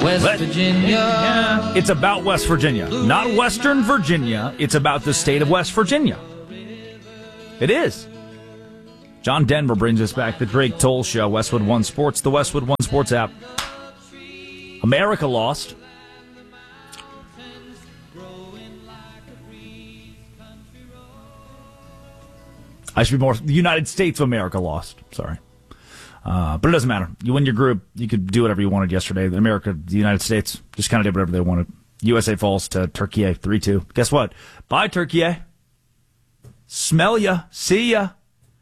West Virginia. It's about West Virginia. Not Western Virginia. It's about the state of West Virginia. It is. John Denver brings us back. The Drake Toll Show, Westwood One Sports, the Westwood One Sports app. America lost. I should be more. The United States of America lost. Sorry. But it doesn't matter. You win your group. You could do whatever you wanted yesterday. America, the United States, just kind of did whatever they wanted. USA falls to Turkey 3-2. Guess what? Bye, Turkey. Smell ya. See ya.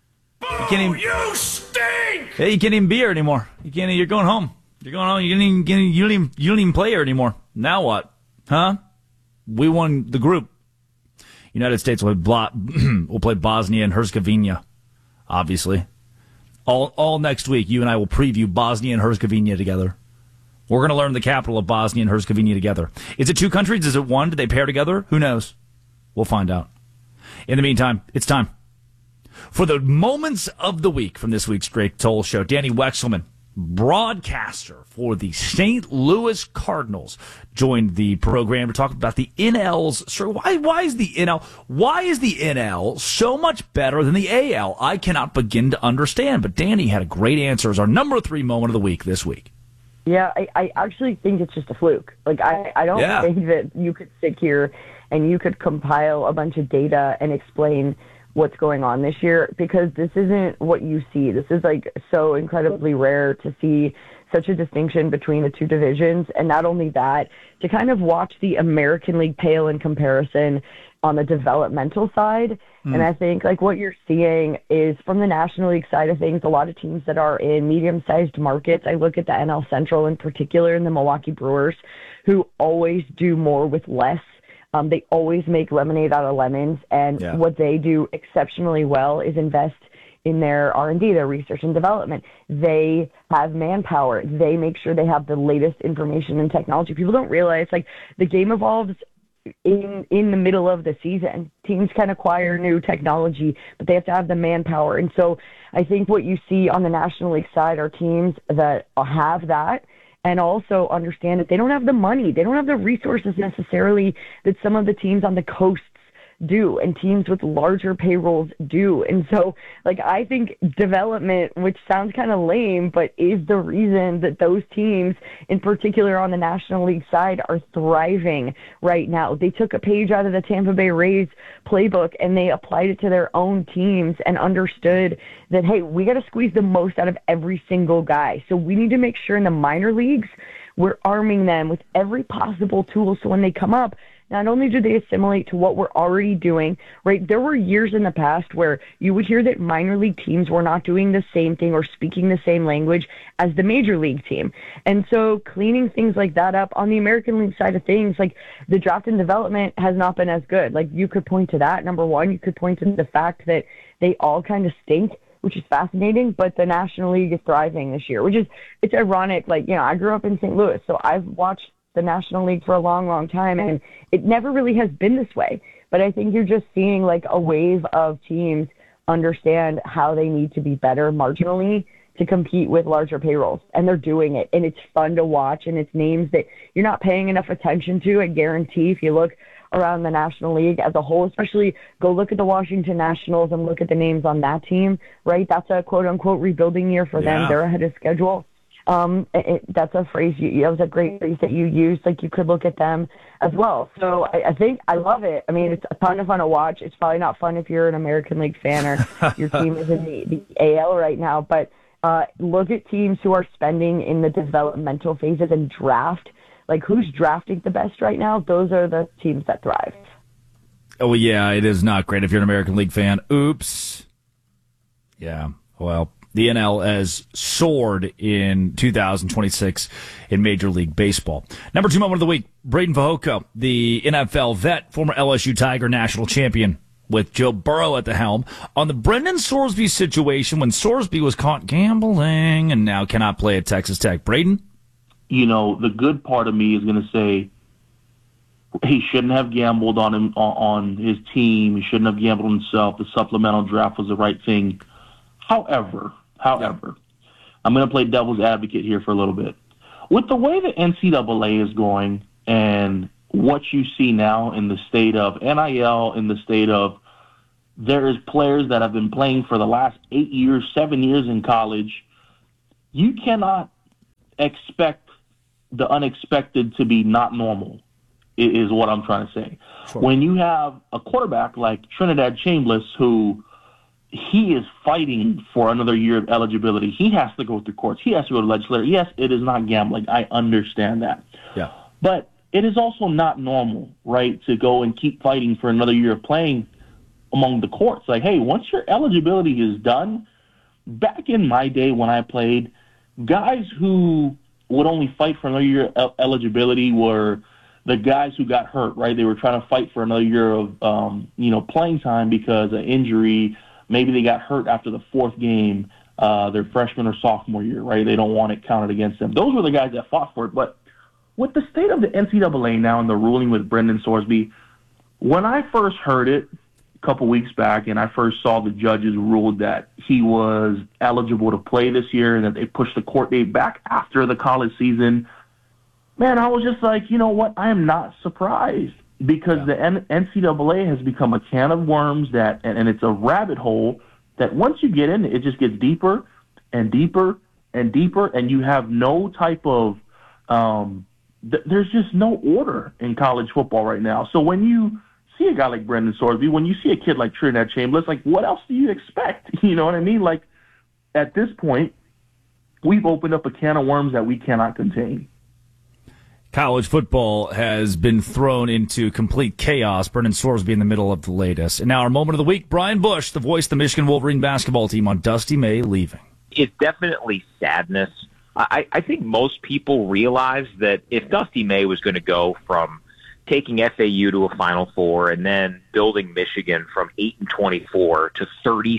You stink! Hey, you can't even be here anymore. You're going home. You're going home. You don't even play here anymore. Now what? Huh? We won the group. United States will play Bosnia and Herzegovina, obviously. All next week, you and I will preview Bosnia and Herzegovina together. We're going to learn the capital of Bosnia and Herzegovina together. Is it two countries? Is it one? Do they pair together? Who knows? We'll find out. In the meantime, it's time for the moments of the week from this week's Drake Toll Show. Danny Wexelman, broadcaster for the St. Louis Cardinals, joined the program to talk about the NL's. Why is the NL so much better than the AL? I cannot begin to understand. But Danny had a great answer as our number 3 moment of the week this week. Yeah, I actually think it's just a fluke. Like I don't think that you could sit here and you could compile a bunch of data and explain what's going on this year, because this isn't what you see. This is like so incredibly rare to see such a distinction between the two divisions. And not only that, to kind of watch the American League pale in comparison on the developmental side. And I think like what you're seeing is from the National League side of things, a lot of teams that are in medium-sized markets. I look at the NL Central in particular and the Milwaukee Brewers, who always do more with less. They always make lemonade out of lemons, and what they do exceptionally well is invest in their R&D, their research and development. They have manpower. They make sure they have the latest information and technology. People don't realize, like, the game evolves in the middle of the season. Teams can acquire new technology, but they have to have the manpower. And so I think what you see on the National League side are teams that have that, and also understand that they don't have the money. They don't have the resources necessarily that some of the teams on the coasts do, and teams with larger payrolls do. And so, like, I think development, which sounds kind of lame, but is the reason that those teams, in particular on the National League side, are thriving right now. They took a page out of the Tampa Bay Rays playbook and they applied it to their own teams and understood that, hey, we got to squeeze the most out of every single guy. So we need to make sure in the minor leagues we're arming them with every possible tool so when they come up, not only do they assimilate to what we're already doing, right? There were years in the past where you would hear that minor league teams were not doing the same thing or speaking the same language as the major league team. And so cleaning things like that up on the American League side of things, like the draft and development has not been as good. Like you could point to that. Number one, you could point to the fact that they all kind of stink, which is fascinating, but the National League is thriving this year, it's ironic. Like, you know, I grew up in St. Louis, so I've watched the National League for a long, long time, and it never really has been this way. But I think you're just seeing like a wave of teams understand how they need to be better marginally to compete with larger payrolls, and they're doing it, and it's fun to watch, and it's names that you're not paying enough attention to. I guarantee if you look around the National League as a whole, especially go look at the Washington Nationals and look at the names on that team, right? That's a quote-unquote rebuilding year for them. They're ahead of schedule. That's a phrase that was a great phrase that you used. Like you could look at them as well. So I think I love it. I mean, it's a ton of fun to watch. It's probably not fun if you're an American League fan or your team is in the AL right now. But look at teams who are spending in the developmental phases and draft. Like who's drafting the best right now? Those are the teams that thrive. Oh yeah, it is not great if you're an American League fan. Oops. Yeah. Well. The NL has soared in 2026 in Major League Baseball. Number 2 moment of the week, Braden Fehoko, the NFL vet, former LSU Tiger national champion, with Joe Burrow at the helm, on the Brendan Sorsby situation when Sorsby was caught gambling and now cannot play at Texas Tech. Braden? You know, the good part of me is going to say he shouldn't have gambled on his team. He shouldn't have gambled on himself. The supplemental draft was the right thing. However, I'm going to play devil's advocate here for a little bit. with the way the NCAA is going and what you see now in the state of NIL, in the state of there is players that have been playing for the last 8 years, 7 years in college, you cannot expect the unexpected to be not normal, is what I'm trying to say. Sure. When you have a quarterback like Trinidad Chambliss, who he is fighting for another year of eligibility, he has to go through courts. He has to go to legislature. Yes, it is not gambling. I understand that. Yeah. But it is also not normal, right, to go and keep fighting for another year of playing among the courts. Like, hey, once your eligibility is done, back in my day when I played, guys who would only fight for another year of eligibility were the guys who got hurt, right? They were trying to fight for another year of, playing time because of injury. Maybe they got hurt after the fourth game, their freshman or sophomore year, right? They don't want it counted against them. Those were the guys that fought for it. But with the state of the NCAA now and the ruling with Brendan Sorsby, when I first heard it a couple weeks back and I first saw the judges ruled that he was eligible to play this year and that they pushed the court date back after the college season, man, I was just like, you know what? I am not surprised because the NCAA has become a can of worms and it's a rabbit hole that once you get in, it just gets deeper and deeper and deeper, and you have no type of there's just no order in college football right now. So when you see a guy like Brendan Sorsby, when you see a kid like Trinidad Chambliss, like, what else do you expect? You know what I mean? Like, at this point, we've opened up a can of worms that we cannot contain. College football has been thrown into complete chaos. Brendan Sorsby in the middle of the latest. And now our moment of the week, Brian Bush, the voice of the Michigan Wolverine basketball team, on Dusty May leaving. It's definitely sadness. I think most people realize that if Dusty May was going to go from taking FAU to a Final Four and then building Michigan from 8-24 to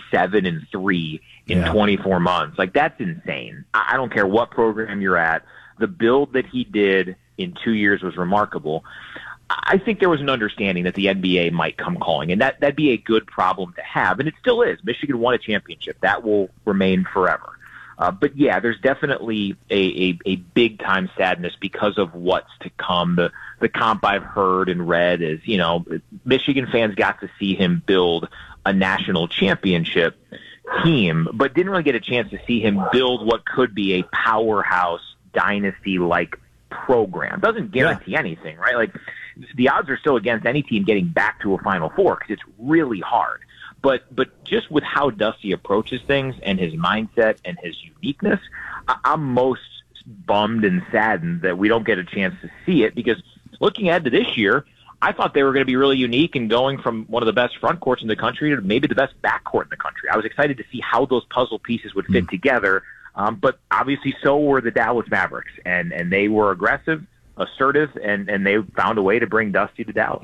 37-3 in 24 months, like, that's insane. I don't care what program you're at. The build that he did in 2 years was remarkable. I think there was an understanding that the NBA might come calling, and that'd be a good problem to have, and it still is. Michigan won a championship. That will remain forever. But yeah, there's definitely a big-time sadness because of what's to come. The comp I've heard and read is, Michigan fans got to see him build a national championship team, but didn't really get a chance to see him build what could be a powerhouse dynasty-like program. Doesn't guarantee anything, right? Like, the odds are still against any team getting back to a Final Four because it's really hard. But just with how Dusty approaches things and his mindset and his uniqueness, I'm most bummed and saddened that we don't get a chance to see it, because looking ahead to this year, I thought they were going to be really unique and going from one of the best front courts in the country to maybe the best back court in the country. I was excited to see how those puzzle pieces would fit together, but obviously so were the Dallas Mavericks, and they were aggressive, assertive, and they found a way to bring Dusty to Dallas.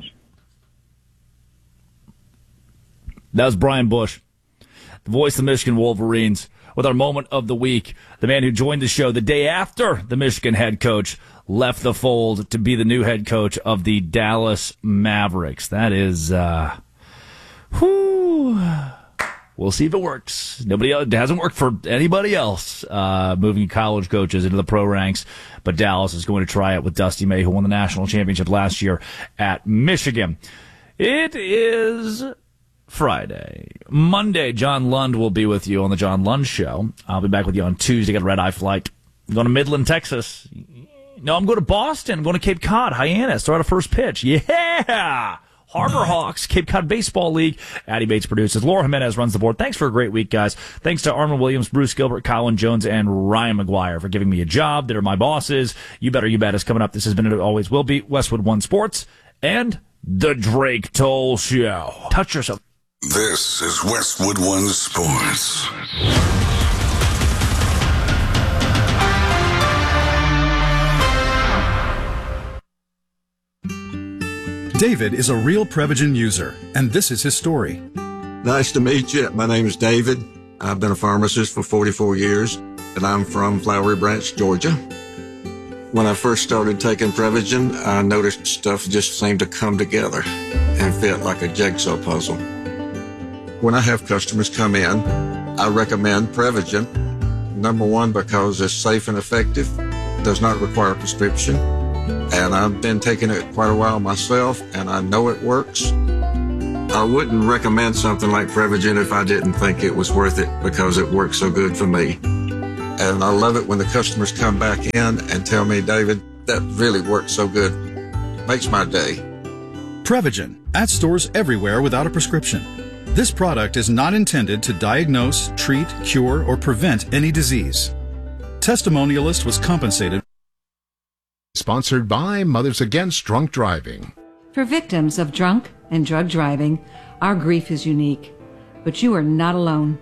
That was Brian Bush, the voice of the Michigan Wolverines, with our moment of the week. The man who joined the show the day after the Michigan head coach left the fold to be the new head coach of the Dallas Mavericks. That is, we'll see if it works. It hasn't worked for anybody else, moving college coaches into the pro ranks, but Dallas is going to try it with Dusty May, who won the national championship last year at Michigan. It is Friday. Monday, John Lund will be with you on the John Lund Show. I'll be back with you on Tuesday. Got a red-eye flight. I'm going to Midland, Texas. No, I'm going to Boston. I'm going to Cape Cod, Hyannis. Throw out a first pitch. Yeah! Harbor Hawks, Cape Cod Baseball League. Addie Bates produces. Laura Jimenez runs the board. Thanks for a great week, guys. Thanks to Armin Williams, Bruce Gilbert, Colin Jones, and Ryan McGuire for giving me a job. They're my bosses. You Better You Bet is coming up. This has been, it always will be, Westwood One Sports and The Drake Toll Show. Touch yourself. This is Westwood One Sports. David is a real Prevagen user, and this is his story. Nice to meet you. My name is David. I've been a pharmacist for 44 years, and I'm from Flowery Branch, Georgia. When I first started taking Prevagen, I noticed stuff just seemed to come together and fit like a jigsaw puzzle. When I have customers come in, I recommend Prevagen. Number one, because it's safe and effective. does not require a prescription. And I've been taking it quite a while myself, and I know it works. I wouldn't recommend something like Prevagen if I didn't think it was worth it because it works so good for me. And I love it when the customers come back in and tell me, David, that really works so good. Makes my day. Prevagen, at stores everywhere without a prescription. This product is not intended to diagnose, treat, cure, or prevent any disease. Testimonialist was compensated. Sponsored by Mothers Against Drunk Driving. For victims of drunk and drug driving, our grief is unique, but you are not alone.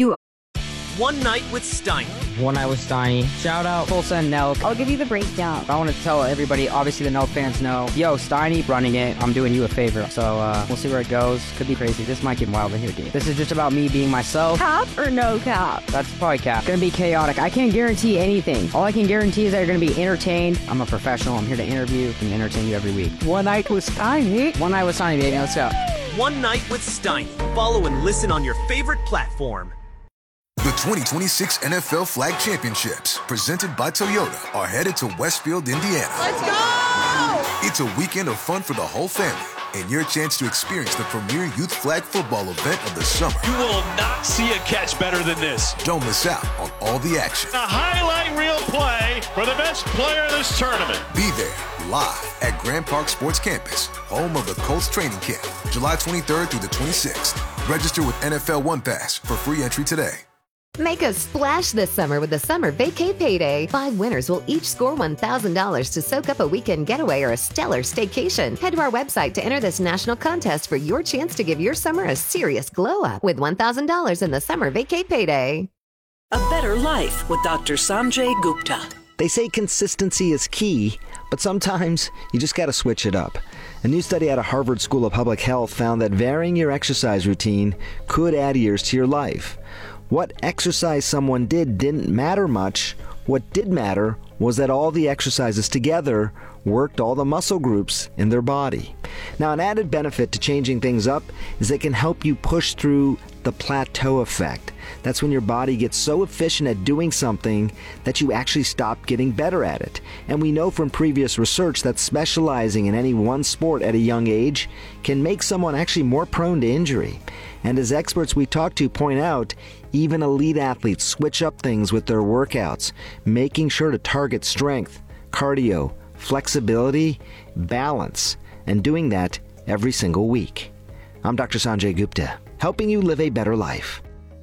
One Night with Steiny. One Night with Steiny. Shout out Tulsa and Nelk. I'll give you the breakdown. I want to tell everybody, obviously the Nelk fans know, yo, Steiny running it, I'm doing you a favor. So we'll see where it goes. Could be crazy. This might get wild in here, dude. This is just about me being myself. Cap or no cap? That's probably cap. It's gonna be chaotic. I can't guarantee anything. All I can guarantee is that you're gonna be entertained. I'm a professional. I'm here to interview and entertain you every week. One Night with Steiny. One Night with Steiny, baby. Let's go. One Night with Steiny. Follow and listen on your favorite platform. The 2026 NFL Flag Championships, presented by Toyota, are headed to Westfield, Indiana. Let's go! It's a weekend of fun for the whole family and your chance to experience the premier youth flag football event of the summer. You will not see a catch better than this. Don't miss out on all the action. A highlight reel play for the best player of this tournament. Be there live at Grand Park Sports Campus, home of the Colts training camp, July 23rd through the 26th. Register with NFL One Pass for free entry today. Make a splash this summer with the Summer Vacay Payday. 5 winners will each score $1,000 to soak up a weekend getaway or a stellar staycation. Head to our website to enter this national contest for your chance to give your summer a serious glow-up with $1,000 in the Summer Vacay Payday. A Better Life with Dr. Sanjay Gupta. They say consistency is key, but sometimes you just got to switch it up. A new study out of Harvard School of Public Health found that varying your exercise routine could add years to your life. What exercise someone did didn't matter much. What did matter was that all the exercises together worked all the muscle groups in their body. Now, an added benefit to changing things up is they can help you push through the plateau effect. That's when your body gets so efficient at doing something that you actually stop getting better at it. And we know from previous research that specializing in any one sport at a young age can make someone actually more prone to injury. And as experts we talk to point out, even elite athletes switch up things with their workouts, making sure to target strength, cardio, flexibility, balance, and doing that every single week. I'm Dr. Sanjay Gupta, helping you live a better life.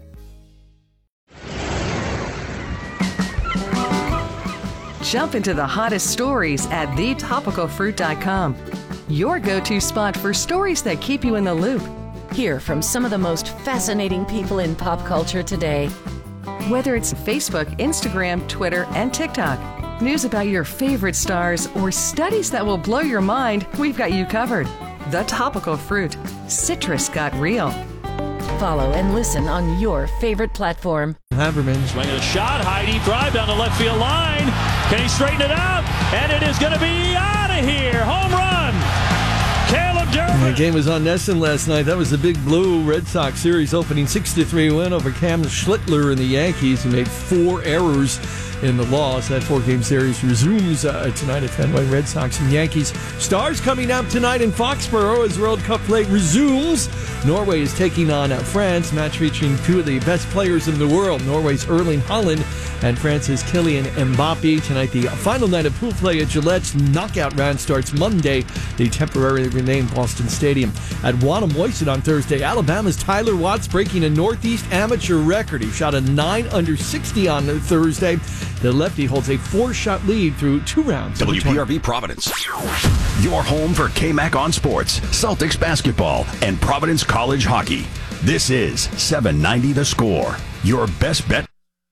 Jump into the hottest stories at thetopicalfruit.com. Your go-to spot for stories that keep you in the loop. Hear from some of the most fascinating people in pop culture today. Whether it's Facebook, Instagram, Twitter, and TikTok, news about your favorite stars, or studies that will blow your mind, we've got you covered. The Topical Fruit. Citrus got real. Follow and listen on your favorite platform. Haberman swinging a shot, high deep drive down the left field line. Can he straighten it out? And it is going to be out of here. Home run. Caleb Durbin. The game was on Nesson last night. That was the Big Blue Red Sox series opening 6-3 win over Cam Schlittler and the Yankees, who made 4 errors in the loss. That 4-game series resumes tonight at Fenway. Red Sox and Yankees. Stars coming up tonight in Foxborough as World Cup play resumes. Norway is taking on France, match featuring 2 of the best players in the world. Norway's Erling Haaland and France's Kylian Mbappe. Tonight, the final night of pool play at Gillette's knockout round starts Monday, the temporarily renamed Boston Stadium. At Wannamoisett on Thursday, Alabama's Tyler Watts breaking a Northeast amateur record. He shot a 9 under 60 on Thursday. The lefty holds a 4-shot lead through 2 rounds. WPRB Providence. Your home for KMAC on sports, Celtics basketball, and Providence College hockey. This is 790 The Score. Your best bet.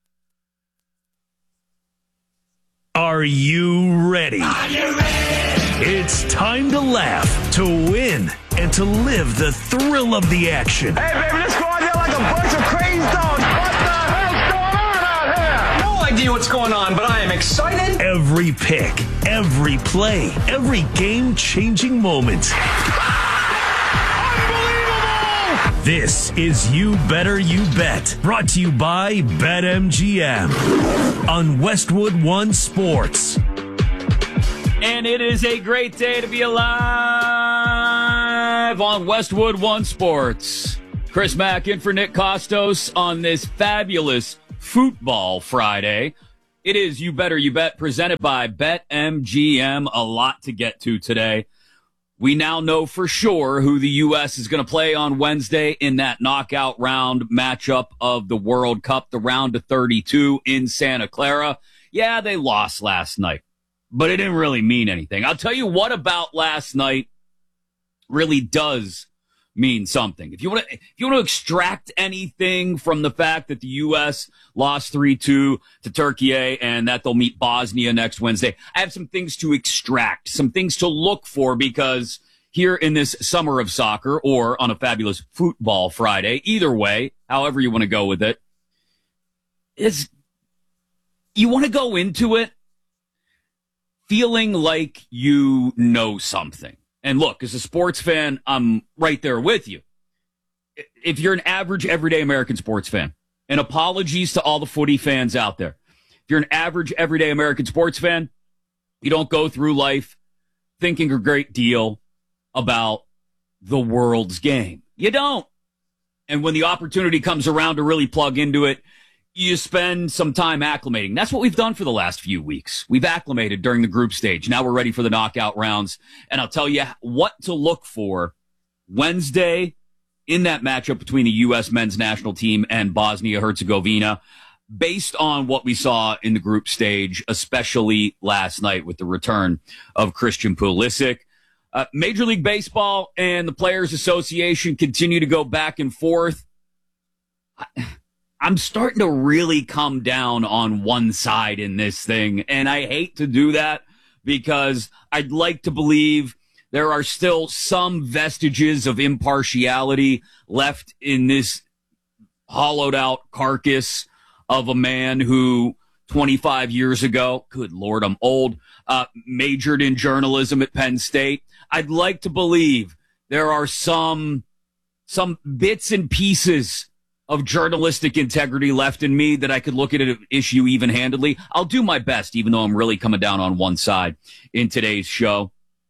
Are you ready? Are you ready? It's time to laugh, to win, and to live the thrill of the action. Hey, baby, let's go out there like a bunch of crazy dogs. What the hell's going on out here? No idea what's going on, but I am excited. Every pick, every play, every game-changing moment. Unbelievable! This is You Better You Bet, brought to you by BetMGM on Westwood One Sports. And it is a great day to be alive on Westwood One Sports. Chris Mack in for Nick Costos on this fabulous Football Friday. It is You Better You Bet, presented by BetMGM. A lot to get to today. We now know for sure who the U.S. is going to play on Wednesday in that knockout round matchup of the World Cup, the round of 32 in Santa Clara. Yeah, they lost last night, but it didn't really mean anything. I'll tell you what about last night really does mean something. If you want to extract anything from the fact that the U.S. lost 3-2 to Turkey and that they'll meet Bosnia next Wednesday, I have some things to extract, some things to look for, because here in this summer of soccer, or on a fabulous Football Friday, either way, however you want to go with it, is you want to go into it feeling like you know something. And look, as a sports fan, I'm right there with you. If you're an average, everyday American sports fan, and apologies to all the footy fans out there, if you're an average, everyday American sports fan, you don't go through life thinking a great deal about the world's game. You don't. And when the opportunity comes around to really plug into it, you spend some time acclimating. That's what we've done for the last few weeks. We've acclimated during the group stage. Now we're ready for the knockout rounds. And I'll tell you what to look for Wednesday in that matchup between the U.S. men's national team and Bosnia-Herzegovina, based on what we saw in the group stage, especially last night with the return of Christian Pulisic. Major League Baseball and the Players Association continue to go back and forth. I'm starting to really come down on one side in this thing, and I hate to do that because I'd like to believe there are still some vestiges of impartiality left in this hollowed out carcass of a man who 25 years ago, good Lord, I'm old, majored in journalism at Penn State. I'd like to believe there are some bits and pieces of journalistic integrity left in me that I could look at an issue even-handedly. I'll do my best, even though I'm really coming down on one side in today's show.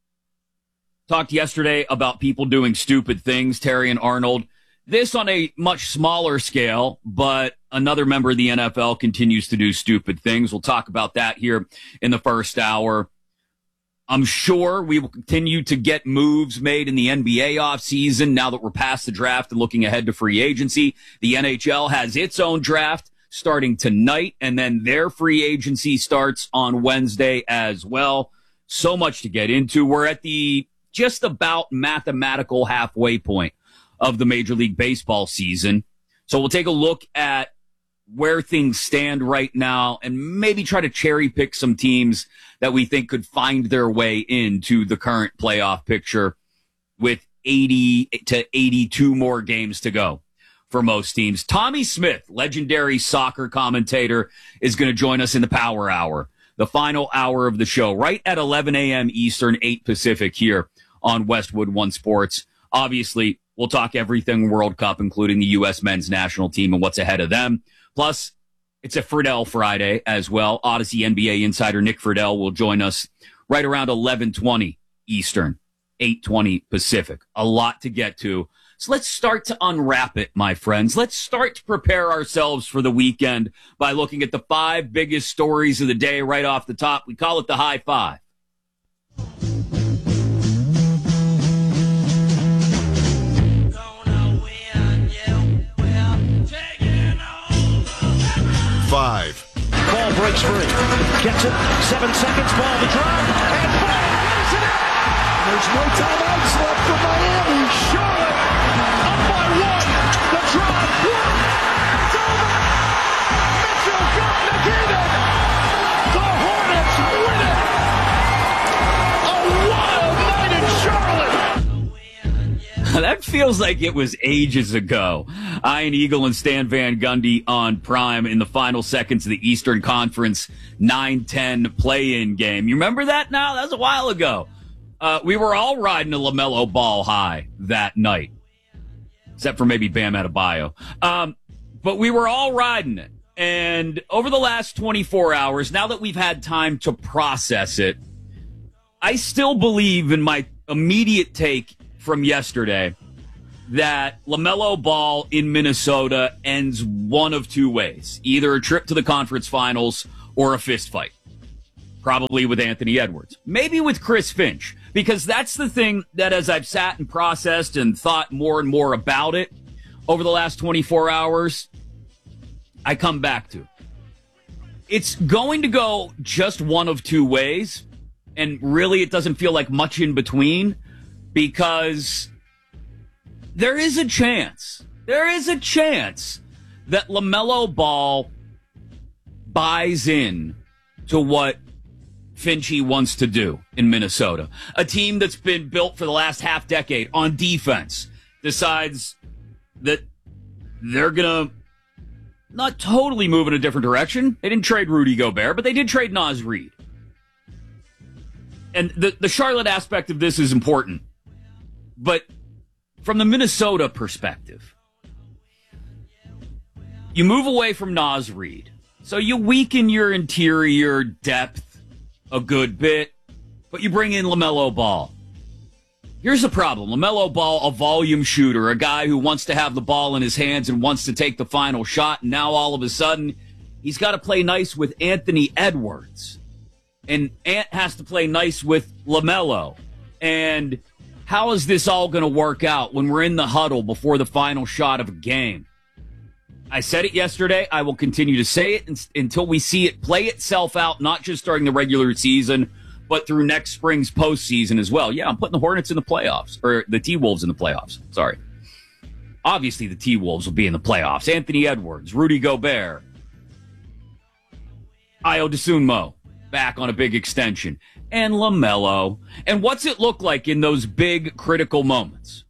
Talked yesterday about people doing stupid things, Terry and Arnold. This on a much smaller scale, but another member of the NFL continues to do stupid things. We'll talk about that here in the first hour. I'm sure we will continue to get moves made in the NBA offseason now that we're past the draft and looking ahead to free agency. The NHL has its own draft starting tonight, and then their free agency starts on Wednesday as well. So much to get into. We're at the just about mathematical halfway point of the Major League Baseball season. So we'll take a look at where things stand right now and maybe try to cherry pick some teams that we think could find their way into the current playoff picture with 80 to 82 more games to go for most teams. Tommy Smith, legendary soccer commentator, is going to join us in the Power Hour, the final hour of the show, right at 11 a.m. Eastern, 8 Pacific here on Westwood One Sports. Obviously, we'll talk everything World Cup, including the U.S. men's national team and what's ahead of them. Plus, it's a Friedel Friday as well. Odyssey NBA insider Nick Friedel will join us right around 11:20 Eastern, 8:20 Pacific. A lot to get to. So let's start to unwrap it, my friends. Let's start to prepare ourselves for the weekend by looking at the 5 biggest stories of the day right off the top. We call it the High Five. Five. Ball breaks free. Gets it. 7 seconds. Ball to drive. And ball lays it in. There's no timeouts left for Miami. Charlotte up by 1. The drive. 1. It's over. Mitchell got negated. The Hornets win it. A wild night in Charlotte. That feels like it was ages ago. Ian Eagle and Stan Van Gundy on Prime in the final seconds of the Eastern Conference 9-10 play-in game. You remember that now? That was a while ago. We were all riding a LaMelo Ball high that night, except for maybe Bam Adebayo. But we were all riding it. And over the last 24 hours, now that we've had time to process it, I still believe in my immediate take from yesterday that LaMelo Ball in Minnesota ends one of two ways. Either a trip to the conference finals or a fist fight. Probably with Anthony Edwards. Maybe with Chris Finch. Because that's the thing that as I've sat and processed and thought more and more about it over the last 24 hours, I come back to. It's going to go just one of two ways. And really, it doesn't feel like much in between because there is a chance that LaMelo Ball buys in to what Finchie wants to do in Minnesota. A team that's been built for the last half decade on defense decides that they're going to not totally move in a different direction. They didn't trade Rudy Gobert, but they did trade Naz Reid. And the Charlotte aspect of this is important. But from the Minnesota perspective, you move away from Naz Reid. So you weaken your interior depth a good bit, but you bring in LaMelo Ball. Here's the problem. LaMelo Ball, a volume shooter, a guy who wants to have the ball in his hands and wants to take the final shot, and now all of a sudden, he's got to play nice with Anthony Edwards. And Ant has to play nice with LaMelo. And how is this all going to work out when we're in the huddle before the final shot of a game? I said it yesterday. I will continue to say it until we see it play itself out, not just during the regular season, but through next spring's postseason as well. Yeah, I'm putting the Hornets in the playoffs, or the T-Wolves in the playoffs. Sorry. Obviously, the T-Wolves will be in the playoffs. Anthony Edwards, Rudy Gobert, Ayo Dosunmu back on a big extension, and LaMelo. And what's it look like in those big critical moments?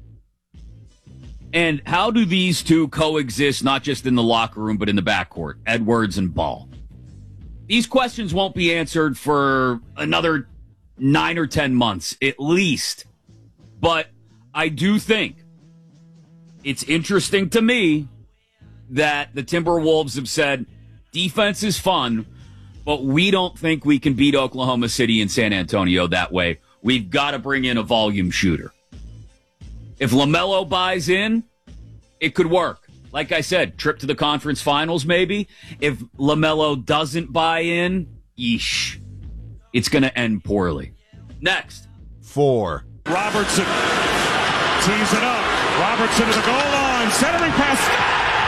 And how do these two coexist, not just in the locker room, but in the backcourt, Edwards and Ball? These questions won't be answered for another 9 or 10 months, at least. But I do think it's interesting to me that the Timberwolves have said, defense is fun, but we don't think we can beat Oklahoma City and San Antonio that way. We've got to bring in a volume shooter. If LaMelo buys in, it could work. Like I said, trip to the conference finals maybe. If LaMelo doesn't buy in, yeesh, it's going to end poorly. Next. 4. Robertson tees it up. Robertson to the goal line. Centering pass.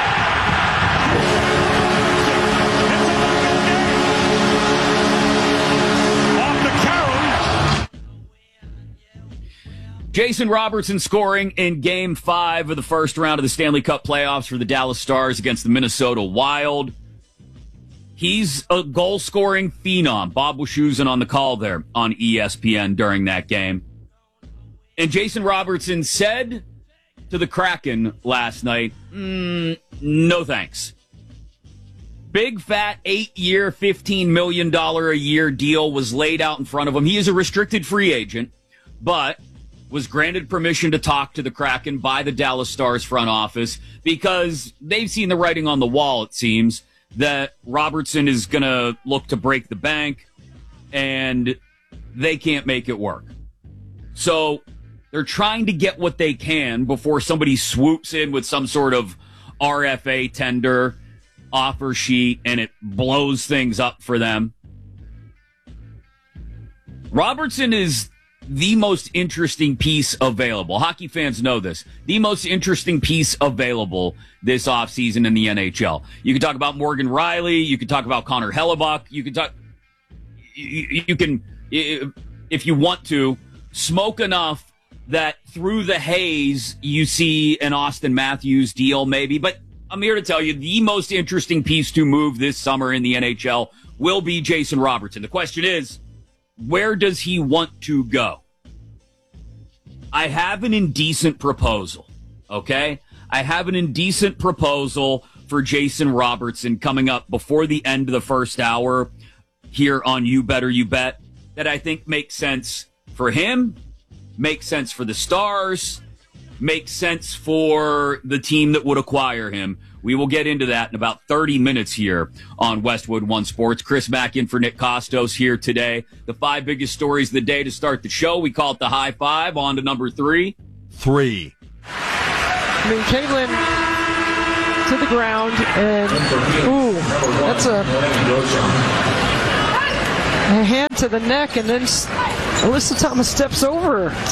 Jason Robertson scoring in Game 5 of the first round of the Stanley Cup playoffs for the Dallas Stars against the Minnesota Wild. He's a goal-scoring phenom. Bob Wischusen on the call there on ESPN during that game. And Jason Robertson said to the Kraken last night, no thanks. Big, fat, 8-year, $15 million a year deal was laid out in front of him. He is a restricted free agent, but was granted permission to talk to the Kraken by the Dallas Stars front office because they've seen the writing on the wall, it seems, that Robertson is going to look to break the bank, and they can't make it work. So they're trying to get what they can before somebody swoops in with some sort of RFA tender offer sheet, and it blows things up for them. Robertson is the most interesting piece available. Hockey fans know this. The most interesting piece available this offseason in the NHL. You can talk about Morgan Riley. You can talk about Connor Hellebuck. You can talk. You can, if you want to, smoke enough that through the haze you see an Austin Matthews deal maybe. But I'm here to tell you the most interesting piece to move this summer in the NHL will be Jason Robertson. The question is, where does he want to go? I have an indecent proposal, okay? I have an indecent proposal for Jason Robertson coming up before the end of the first hour here on You Better You Bet that I think makes sense for him, makes sense for the Stars, makes sense for the team that would acquire him, We will get into that in about 30 minutes here on Westwood One Sports. Chris Mack in for Nick Costos here today. The 5 biggest stories of the day to start the show. We call it the High Five. On to number 3. I mean, Caitlin to the ground, and that's a hand to the neck, and then Alyssa Thomas steps over her.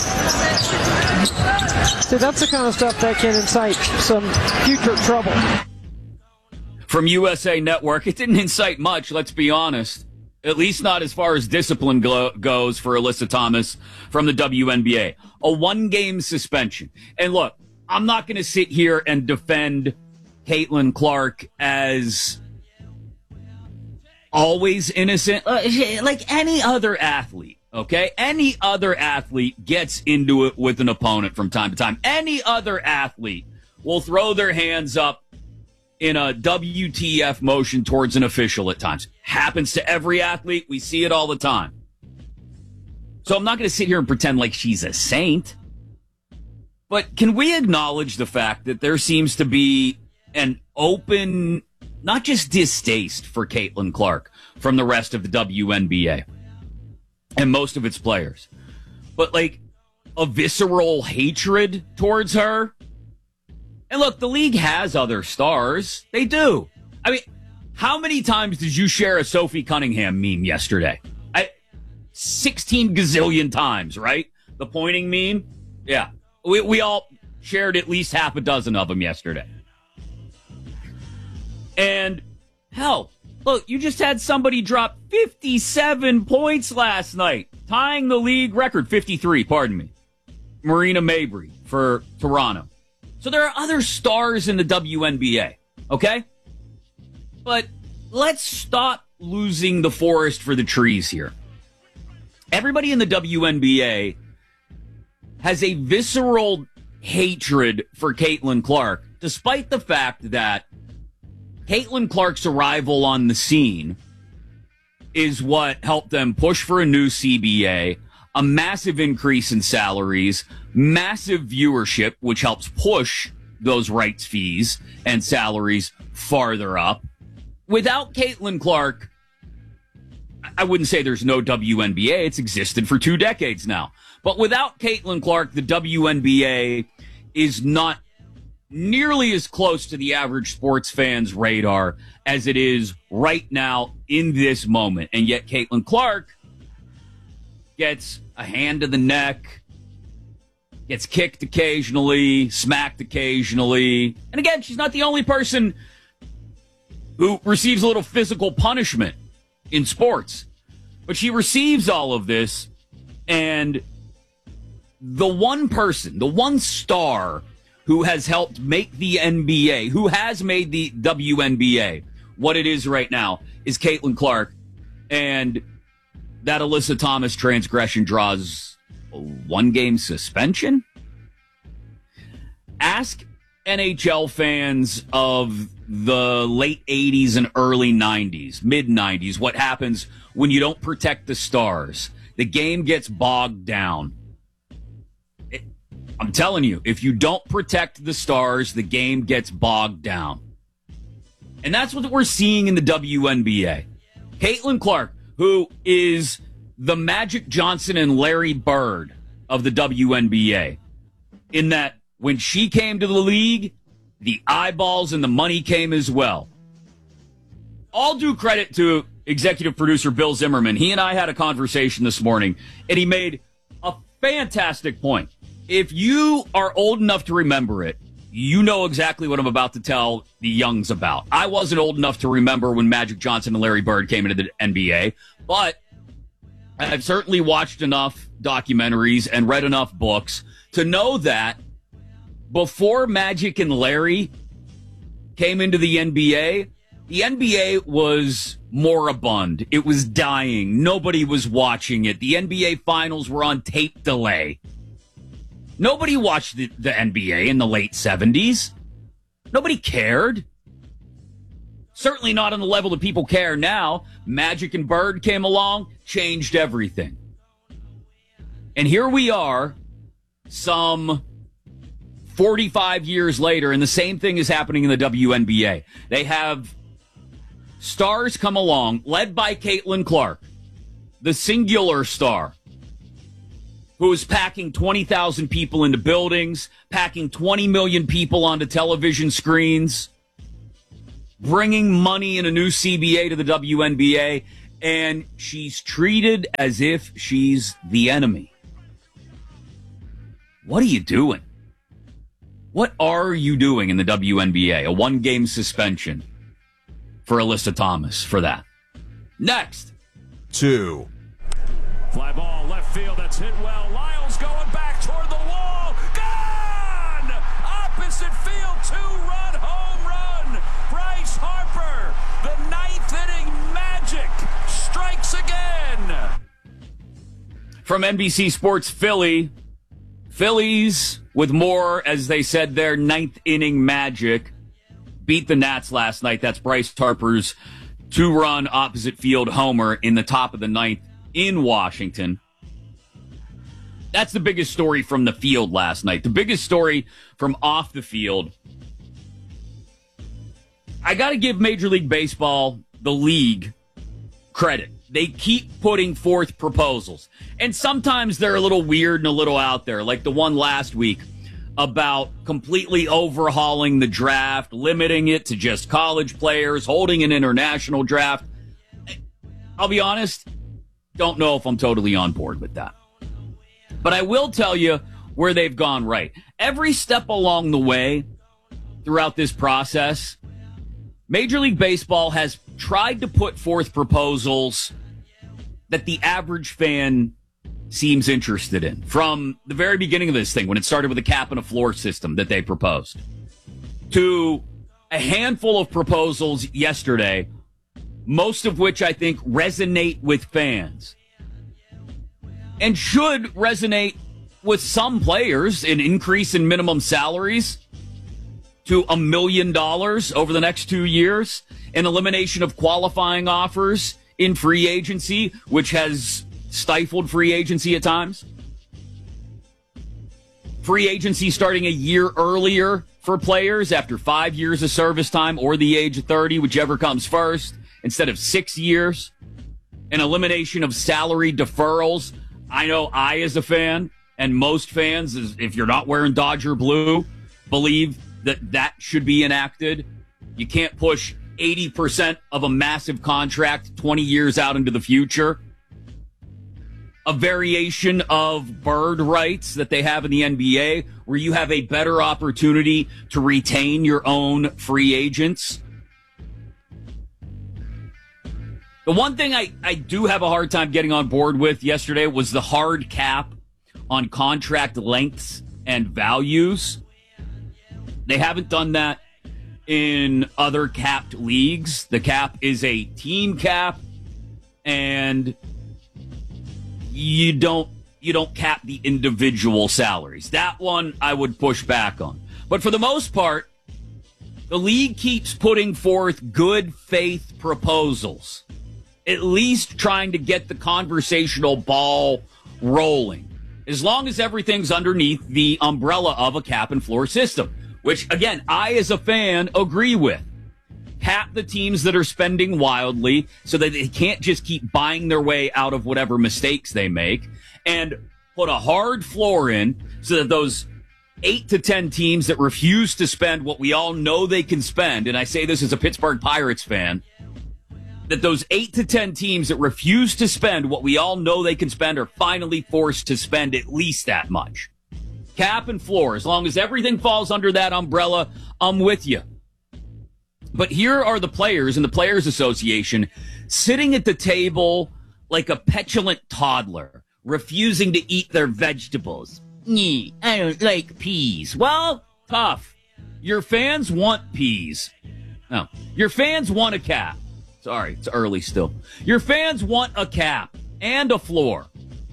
See, that's the kind of stuff that can incite some future trouble. From USA Network, it didn't incite much, let's be honest. At least not as far as discipline goes for Alyssa Thomas from the WNBA. A 1-game suspension. And look, I'm not going to sit here and defend Caitlin Clark as always innocent. Like any other athlete, okay? Any other athlete gets into it with an opponent from time to time. Any other athlete will throw their hands up in a WTF motion towards an official at times. Happens to every athlete. We see it all the time. So I'm not going to sit here and pretend like she's a saint. But can we acknowledge the fact that there seems to be an open, not just distaste for Caitlin Clark from the rest of the WNBA and most of its players, but like a visceral hatred towards her? And look, the league has other stars. They do. I mean, how many times did you share a Sophie Cunningham meme yesterday? 16 gazillion times, right? The pointing meme? Yeah. We all shared at least half a dozen of them yesterday. And, hell, look, you just had somebody drop 57 points last night, tying the league record, 53, pardon me. Marina Mabrey for Toronto. So there are other stars in the WNBA, okay? But let's stop losing the forest for the trees here. Everybody in the WNBA has a visceral hatred for Caitlin Clark, despite the fact that Caitlin Clark's arrival on the scene is what helped them push for a new CBA, a massive increase in salaries, massive viewership, which helps push those rights fees and salaries farther up. Without Caitlin Clark, I wouldn't say there's no WNBA. It's existed for 2 decades now. But without Caitlin Clark, the WNBA is not nearly as close to the average sports fan's radar as it is right now in this moment. And yet Caitlin Clark gets a hand to the neck, gets kicked occasionally, smacked occasionally. And again, she's not the only person who receives a little physical punishment in sports. But she receives all of this, and the one person, the one star who has helped make the NBA, who has made the WNBA what it is right now, is Caitlin Clark. And that Alyssa Thomas transgression draws a 1-game suspension? Ask NHL fans of the late 80s and early 90s, mid 90s, what happens when you don't protect the stars. The game gets bogged down. I'm telling you, if you don't protect the stars, the game gets bogged down. And that's what we're seeing in the WNBA. Caitlin Clark, who is the Magic Johnson and Larry Bird of the WNBA, in that when she came to the league, the eyeballs and the money came as well. All due credit to executive producer Bill Zimmerman. He and I had a conversation this morning, and he made a fantastic point. If you are old enough to remember it, you know exactly what I'm about to tell the youngs about. I wasn't old enough to remember when Magic Johnson and Larry Bird came into the NBA, but I've certainly watched enough documentaries and read enough books to know that before Magic and Larry came into the NBA was moribund. It was dying. Nobody was watching it. The NBA Finals were on tape delay. Nobody watched the NBA in the late 70s. Nobody cared. Certainly not on the level that people care now. Magic and Bird came along, changed everything. And here we are, some 45 years later, and the same thing is happening in the WNBA. They have stars come along, led by Caitlin Clark, the singular star, who is packing 20,000 people into buildings, packing 20 million people onto television screens, bringing money in a new CBA to the WNBA, and she's treated as if she's the enemy. What are you doing? What are you doing in the WNBA? A 1-game suspension for Alyssa Thomas for that. Next. 2. Fly ball, left field, that's hit well. Lyles going back toward the wall. Gone! Opposite field, 2-run home run. Bryce Harper, the 9th inning magic, strikes again. From NBC Sports Philly, Phillies with more, as they said, their 9th inning magic, beat the Nats last night. That's Bryce Harper's 2-run opposite field homer in the top of the 9th in Washington. That's the biggest story from the field last night. The biggest story from off the field. I got to give Major League Baseball, the league, credit. They keep putting forth proposals. And sometimes they're a little weird and a little out there, like the one last week about completely overhauling the draft, limiting it to just college players, holding an international draft. I'll be honest, don't know if I'm totally on board with that. But I will tell you where they've gone right. Every step along the way throughout this process, Major League Baseball has tried to put forth proposals that the average fan seems interested in. From the very beginning of this thing, when it started with a cap and a floor system that they proposed, to a handful of proposals yesterday, most of which I think resonate with fans and should resonate with some players. An increase in minimum salaries to $1 million over the next 2 years, an elimination of qualifying offers in free agency, which has stifled free agency at times. Free agency starting a year earlier for players after 5 years of service time or the age of 30, whichever comes first, instead of 6 years. An elimination of salary deferrals. I know I, as a fan, and most fans, if you're not wearing Dodger blue, believe that should be enacted. You can't push 80% of a massive contract 20 years out into the future. A variation of bird rights that they have in the NBA, where you have a better opportunity to retain your own free agents. The one thing I do have a hard time getting on board with yesterday was the hard cap on contract lengths and values. They haven't done that in other capped leagues. The cap is a team cap, and you don't cap the individual salaries. That one I would push back on. But for the most part, the league keeps putting forth good faith proposals, at least trying to get the conversational ball rolling, as long as everything's underneath the umbrella of a cap and floor system, which, again, I, as a fan, agree with. Cap the teams that are spending wildly so that they can't just keep buying their way out of whatever mistakes they make, and put a hard floor in so that those 8 to 10 teams that refuse to spend what we all know they can spend, and I say this as a Pittsburgh Pirates fan, that those 8 to 10 teams that refuse to spend what we all know they can spend are finally forced to spend at least that much. Cap and floor, as long as everything falls under that umbrella, I'm with you. But here are the players in the Players Association sitting at the table like a petulant toddler, refusing to eat their vegetables. I don't like peas. Well, tough. Your fans want peas. No, your fans want a cap. Sorry, it's early still. Your fans want a cap and a floor.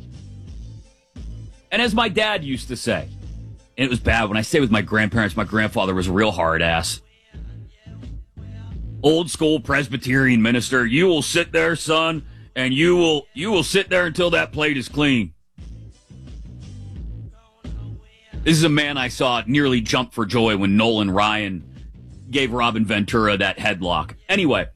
And as my dad used to say, and it was bad when I stayed with my grandparents, my grandfather was a real hard ass. Old school Presbyterian minister, you will sit there, son, and you will sit there until that plate is clean. This is a man I saw nearly jump for joy when Nolan Ryan gave Robin Ventura that headlock. Anyway,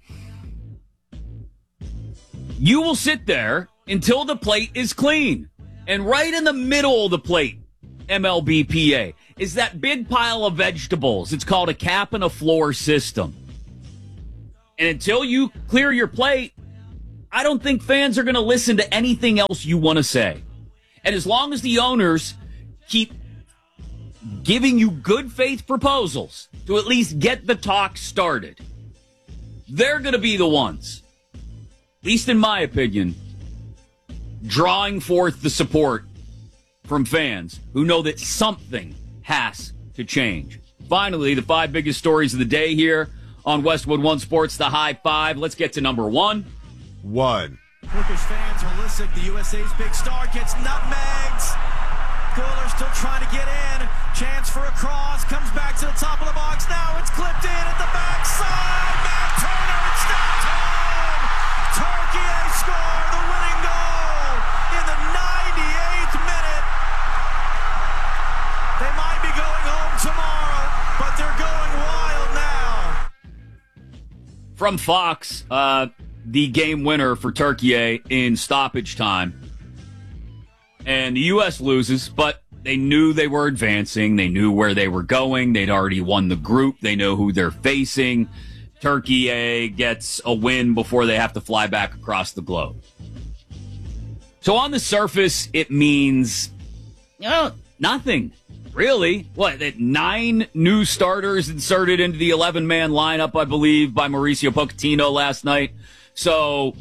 you will sit there until the plate is clean. And right in the middle of the plate, MLBPA, is that big pile of vegetables. It's called a cap and a floor system. And until you clear your plate, I don't think fans are going to listen to anything else you want to say. And as long as the owners keep giving you good faith proposals to at least get the talk started, they're going to be the ones, at least in my opinion, drawing forth the support from fans who know that something has to change. Finally, the 5 biggest stories of the day here on Westwood One Sports, the High Five. Let's get to number 1. Turkish fans are listening. The USA's big star gets nutmegged. Goaler still trying to get in. Chance for a cross. Comes back to the top of the box. Now it's clipped in at the backside. Matt Turner, it's stopped home. Turkey score the winning goal in the 98th minute. They might be going home tomorrow, but they're going wild now. From Fox, the game winner for Turkey in stoppage time. And the U.S. loses, but they knew they were advancing. They knew where they were going. They'd already won the group. They know who they're facing. Turkey gets a win before they have to fly back across the globe. So on the surface, it means nothing, really. What, that 9 new starters inserted into the 11-man lineup, I believe, by Mauricio Pochettino last night. So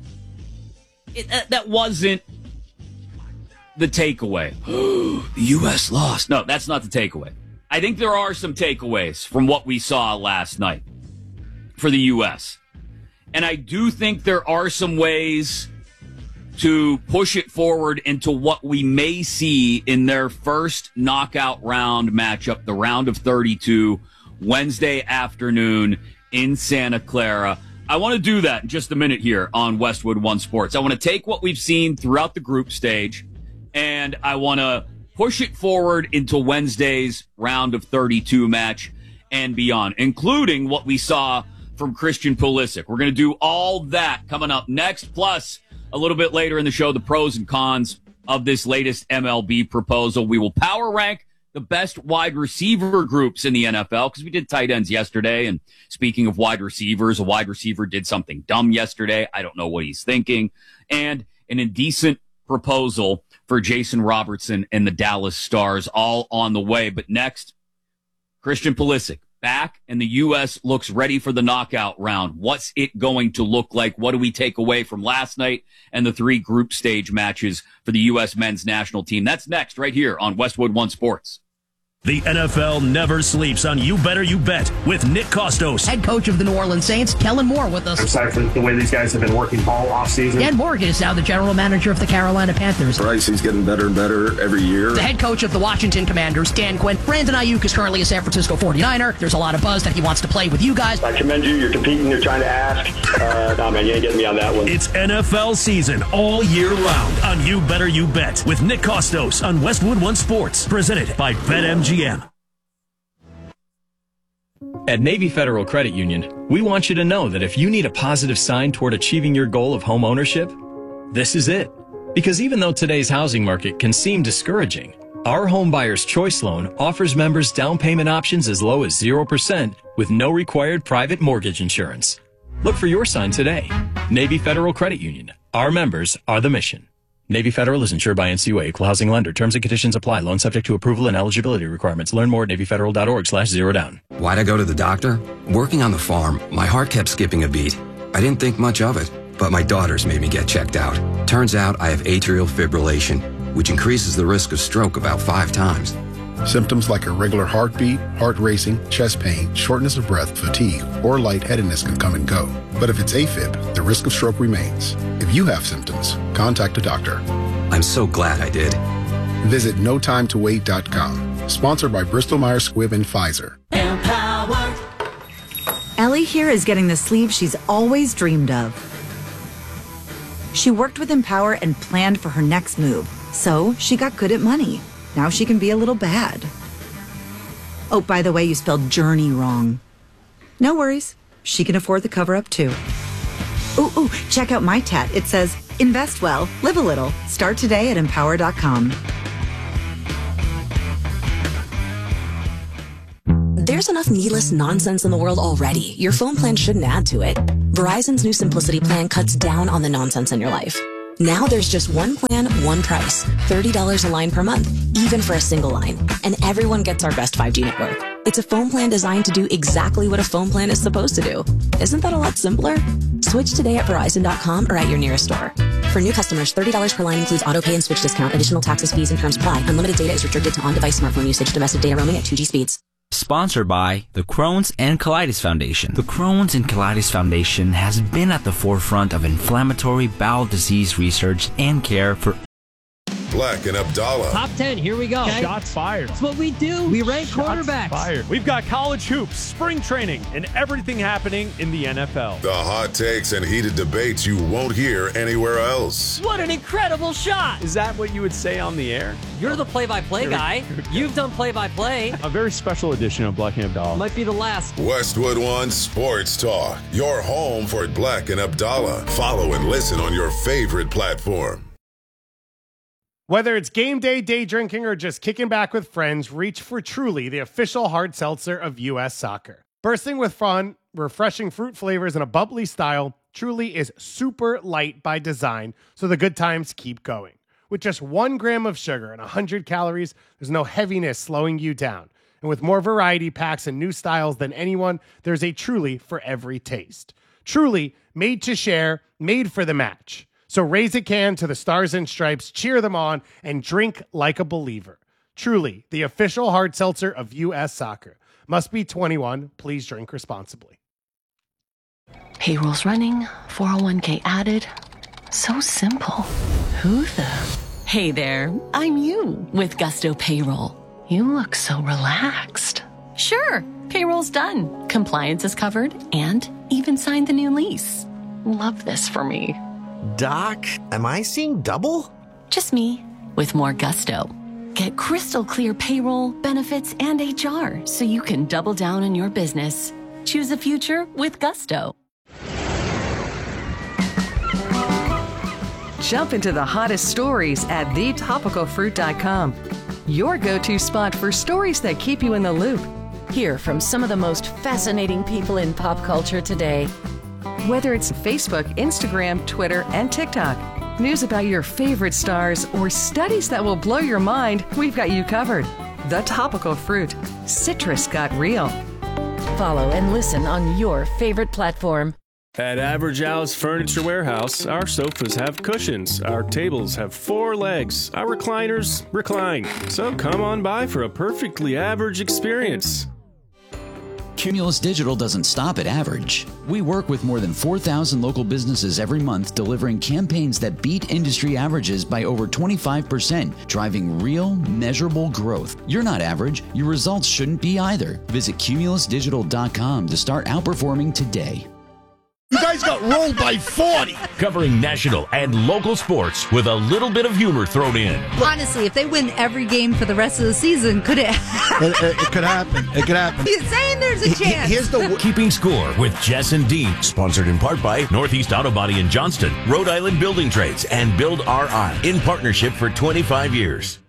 that wasn't the takeaway. The U.S. lost. No, that's not the takeaway. I think there are some takeaways from what we saw last night for the U.S. And I do think there are some ways to push it forward into what we may see in their first knockout round matchup, the round of 32, Wednesday afternoon in Santa Clara. I want to do that in just a minute here on Westwood One Sports. I want to take what we've seen throughout the group stage, and I want to push it forward into Wednesday's round of 32 match and beyond, including what we saw from Christian Pulisic. We're going to do all that coming up next, plus a little bit later in the show, the pros and cons of this latest MLB proposal. We will power rank the best wide receiver groups in the NFL, because we did tight ends yesterday. And speaking of wide receivers, a wide receiver did something dumb yesterday. I don't know what he's thinking. And an indecent proposal for Jason Robertson and the Dallas Stars, all on the way. But next, Christian Pulisic back, and the U.S. looks ready for the knockout round. What's it going to look like? What do we take away from last night and the 3 group stage matches for the U.S. men's national team? That's next, right here on Westwood One Sports. The NFL never sleeps on You Better You Bet with Nick Kostos. Head coach of the New Orleans Saints, Kellen Moore, with us. I'm excited for the way these guys have been working all offseason. Dan Morgan is now the general manager of the Carolina Panthers. Bryce, he's getting better and better every year. The head coach of the Washington Commanders, Dan Quinn. Brandon Ayuk is currently a San Francisco 49er. There's a lot of buzz that he wants to play with you guys. I commend you. You're competing. You're trying to ask. No, man, you ain't getting me on that one. It's NFL season all year round on You Better You Bet with Nick Kostos on Westwood One Sports. Presented by BetMGM. At Navy Federal Credit Union, we want you to know that if you need a positive sign toward achieving your goal of home ownership, this is it. Because even though today's housing market can seem discouraging, our Home Buyer's Choice Loan offers members down payment options as low as 0% with no required private mortgage insurance. Look for your sign today. Navy Federal Credit Union. Our members are the mission. Navy Federal is insured by NCUA, Equal Housing Lender. Terms and conditions apply. Loan subject to approval and eligibility requirements. Learn more at NavyFederal.org/zerodown. Why'd I go to the doctor? Working on the farm, my heart kept skipping a beat. I didn't think much of it, but my daughters made me get checked out. Turns out I have atrial fibrillation, which increases the risk of stroke about 5 times. Symptoms like irregular heartbeat, heart racing, chest pain, shortness of breath, fatigue, or lightheadedness can come and go. But if it's AFib, the risk of stroke remains. If you have symptoms, contact a doctor. I'm so glad I did. Visit NoTimeToWait.com. Sponsored by Bristol-Myers Squibb and Pfizer. Empower. Ellie here is getting the sleeve she's always dreamed of. She worked with Empower and planned for her next move, so she got good at money. Now she can be a little bad. Oh, by the way, you spelled journey wrong. No worries. She can afford the cover-up, too. Ooh, check out my tat. It says, invest well, live a little. Start today at empower.com. There's enough needless nonsense in the world already. Your phone plan shouldn't add to it. Verizon's new Simplicity plan cuts down on the nonsense in your life. Now there's just one plan, one price. $30 a line per month, even for a single line. And everyone gets our best 5G network. It's a phone plan designed to do exactly what a phone plan is supposed to do. Isn't that a lot simpler? Switch today at Verizon.com or at your nearest store. For new customers, $30 per line includes auto pay and switch discount. Additional taxes, fees, and terms apply. Unlimited data is restricted to on-device smartphone usage. Domestic data roaming at 2G speeds. Sponsored by the Crohn's and Colitis Foundation. The Crohn's and Colitis Foundation has been at the forefront of inflammatory bowel disease research and care for Black and Abdallah. Top 10, here we go. Okay. Shots fired. That's what we do. We rank quarterbacks. Fired. We've got college hoops, spring training, and everything happening in the NFL. The hot takes and heated debates you won't hear anywhere else. What an incredible shot. Is that what you would say on the air? You're the play-by-play guy. You've done play-by-play. A very special edition of Black and Abdallah. Might be the last. Westwood One Sports Talk. Your home for Black and Abdallah. Follow and listen on your favorite platform. Whether it's game day, day drinking, or just kicking back with friends, reach for Truly, the official hard seltzer of U.S. Soccer. Bursting with fun, refreshing fruit flavors, and a bubbly style, Truly is super light by design, so the good times keep going. With just 1 gram of sugar and 100 calories, there's no heaviness slowing you down. And with more variety packs and new styles than anyone, there's a Truly for every taste. Truly, made to share, made for the match. So raise a can to the Stars and Stripes, cheer them on, and drink like a believer. Truly, the official hard seltzer of U.S. Soccer. Must be 21. Please drink responsibly. Payroll's running, 401k added. So simple. Who the? Hey there, I'm you with Gusto Payroll. You look so relaxed. Sure, payroll's done. Compliance is covered and even signed the new lease. Love this for me. Doc, am I seeing double? Just me, with more gusto. Get crystal clear payroll, benefits, and HR so you can double down on your business. Choose a future with Gusto. Jump into the hottest stories at thetopicalfruit.com. Your go-to spot for stories that keep you in the loop. Hear from some of the most fascinating people in pop culture today. Whether it's Facebook, Instagram, Twitter, and TikTok, news about your favorite stars, or studies that will blow your mind, we've got you covered. The Topical Fruit. Citrus got real. Follow and listen on your favorite platform. At Average Al's Furniture Warehouse, our sofas have cushions, our tables have 4 legs, our recliners recline. So come on by for a perfectly average experience. Cumulus Digital doesn't stop at average. We work with more than 4,000 local businesses every month, delivering campaigns that beat industry averages by over 25%, driving real, measurable growth. You're not average. Your results shouldn't be either. Visit cumulusdigital.com to start outperforming today. You guys got rolled by 40. Covering national and local sports with a little bit of humor thrown in. Honestly, if they win every game for the rest of the season, could it happen? It could happen. It could happen. He's saying there's a chance. Here's the Keeping Score with Jess and Dean. Sponsored in part by Northeast Auto Body in Johnston, Rhode Island Building Trades, and Build RI in partnership for 25 years.